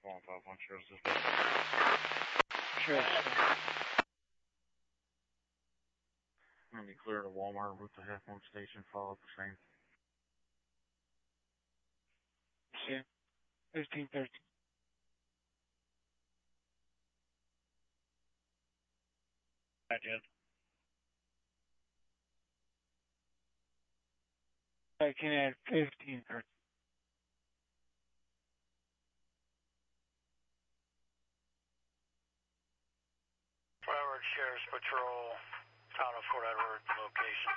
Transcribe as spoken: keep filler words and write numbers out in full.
Calling five one Sheriff's Dispatch. Sheriff. I'm going to be clear to Walmart with the Half Moon Station. Follow up the same. Yeah. fifteen thirteen. Not yet. I can add fifteen thirteen. Broward Sheriff's Patrol, Town of Fort Edward, location